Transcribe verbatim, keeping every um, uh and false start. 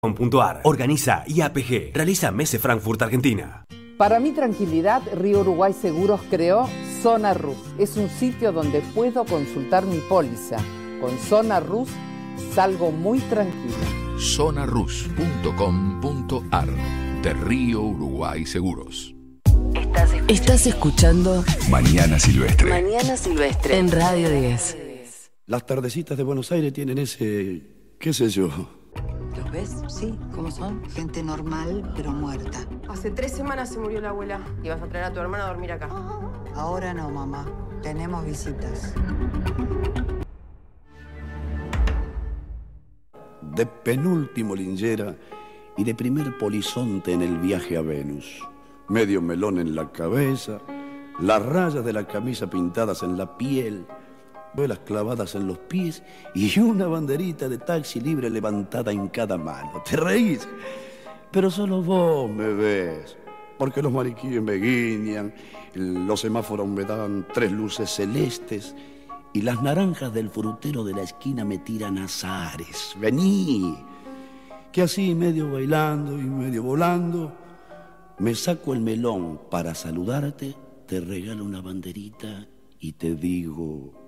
.ar. Organiza I A P G. Realiza Messe Frankfurt, Argentina. Para mi tranquilidad, Río Uruguay Seguros creó Zona Rus. Es un sitio donde puedo consultar mi póliza. Con Zona Rus salgo muy tranquila. zona rus punto com punto ar de Río Uruguay Seguros. Estás escuchando, Estás escuchando Mañana Silvestre. Mañana Silvestre en Radio diez. Las tardecitas de Buenos Aires tienen ese, qué sé yo. ¿Los ves? Sí, ¿cómo son? Gente normal, pero muerta. Hace tres semanas se murió la abuela y vas a traer a tu hermana a dormir acá. Ahora no, mamá. Tenemos visitas. De penúltimo lingera y de primer polizonte en el viaje a Venus. Medio melón en la cabeza, las rayas de la camisa pintadas en la piel, velas clavadas en los pies y una banderita de taxi libre levantada en cada mano. ¿Te reís? Pero solo vos me ves, porque los mariquíes me guiñan, los semáforos me dan tres luces celestes y las naranjas del frutero de la esquina me tiran azares. Vení, que así medio bailando y medio volando, me saco el melón para saludarte, te regalo una banderita y te digo...